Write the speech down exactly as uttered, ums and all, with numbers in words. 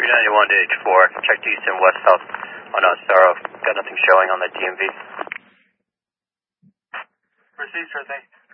three ninety-one to H four. Check to east and west south on Osaro. Got nothing showing on that D M V. Received, sir. Thanks.